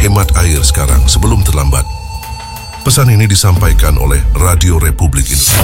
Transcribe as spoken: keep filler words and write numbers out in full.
hemat air sekarang sebelum terlambat. Pesan ini disampaikan oleh Radio Republik Indonesia.